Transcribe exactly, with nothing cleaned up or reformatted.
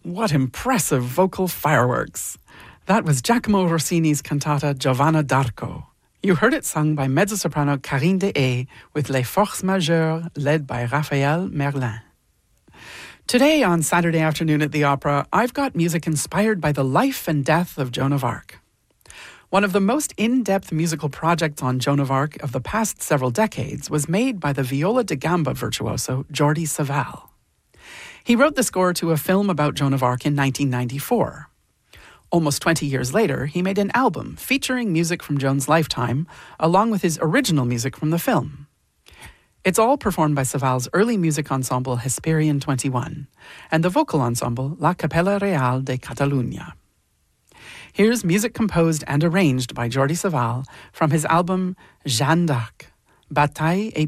What impressive vocal fireworks. That was Giacomo Rossini's cantata Giovanna d'Arco. You heard it sung by mezzo-soprano Karine Deshaies with Les Forces Majeures led by Raphael Merlin. Today on Saturday Afternoon at the Opera, I've got music inspired by the life and death of Joan of Arc. One of the most in-depth musical projects on Joan of Arc of the past several decades was made by the viola da gamba virtuoso Jordi Savall. He wrote the score to a film about Joan of Arc in nineteen ninety-four. Almost twenty years later, he made an album featuring music from Joan's lifetime, along with his original music from the film. It's all performed by Savall's early music ensemble Hesperian twenty-one and the vocal ensemble La Capella Real de Catalunya. Here's music composed and arranged by Jordi Savall from his album Jeanne d'Arc, Bataille et